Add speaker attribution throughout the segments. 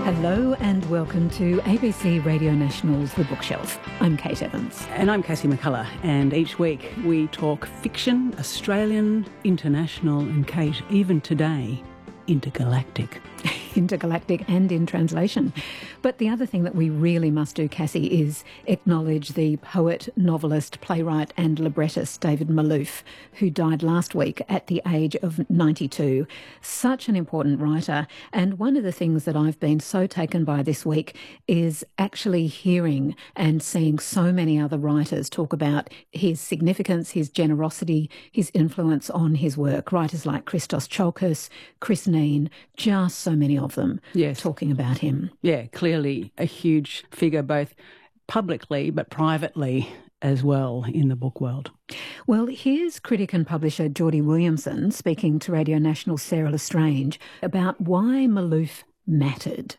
Speaker 1: Hello and welcome to ABC Radio National's The Bookshelf. I'm Kate Evans.
Speaker 2: And I'm Cassie McCullough, and each week we talk fiction, Australian, international, and Kate, even today, intergalactic.
Speaker 1: Intergalactic and in translation. But the other thing that we really must do, Cassie, is acknowledge the poet, novelist, playwright and librettist David Malouf, who died last week at the age of 92. Such an important writer. And one of the things that I've been so taken by this week is actually hearing and seeing so many other writers talk about his significance, his generosity, his influence on his work. Writers like Christos Tsiolkas, Chris Neen, just so many of them talking about him.
Speaker 2: Yeah, clearly a huge figure, both publicly but privately as well in the book world.
Speaker 1: Well, here's critic and publisher Geordie Williamson speaking to Radio National's Sarah Lestrange about why Malouf mattered.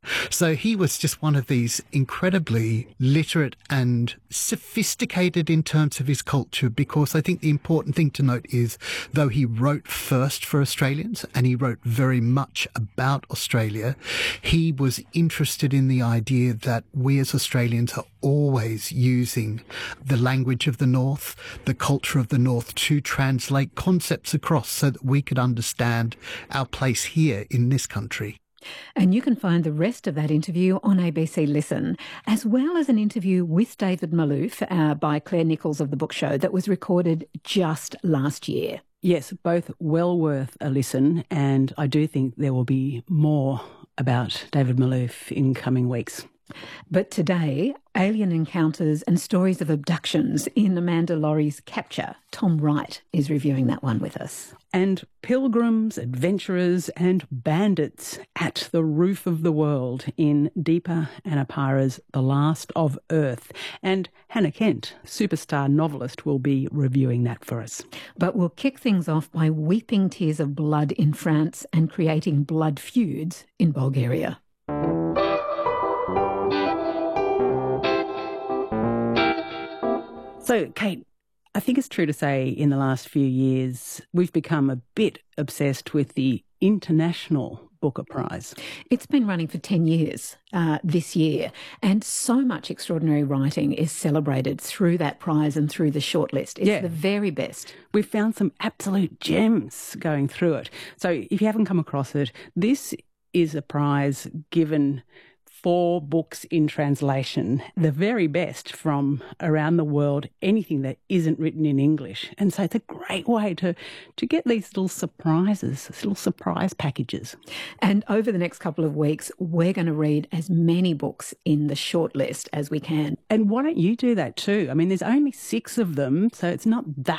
Speaker 3: So he was just one of these incredibly literate and sophisticated in terms of his culture, because I think the important thing to note is, though he wrote first for Australians and he wrote very much about Australia, he was interested in the idea that we as Australians are always using the language of the North, the culture of the North, to translate concepts across so that we could understand our place here in this country.
Speaker 1: And you can find the rest of that interview on ABC Listen, as well as an interview with David Malouf by Claire Nichols of The Book Show that was recorded just last year.
Speaker 2: Yes, both well worth a listen, and I do think there will be more about David Malouf in coming weeks.
Speaker 1: But today, alien encounters and stories of abductions in Amanda Laurie's Capture. Tom Wright is reviewing that one with us.
Speaker 2: And pilgrims, adventurers and bandits at the roof of the world in Deepa Anapara's The Last of Earth. And Hannah Kent, superstar novelist, will be reviewing that for us.
Speaker 1: But we'll kick things off by weeping tears of blood in France and creating blood feuds in Bulgaria.
Speaker 2: So, Kate, I think it's true to say in the last few years we've become a bit obsessed with the International Booker Prize.
Speaker 1: It's been running for 10 years this year, and so much extraordinary writing is celebrated through that prize and through the shortlist. It's the very best.
Speaker 2: We've found some absolute gems going through it. So if you haven't come across it, this is a prize given for books in translation, the very best from around the world, anything that isn't written in English. And so it's a great way to get these little surprises, these little surprise packages.
Speaker 1: And over the next couple of weeks, we're going to read as many books in the shortlist as we can.
Speaker 2: And why don't you do that too? I mean, there's only 6 of them, so it's not that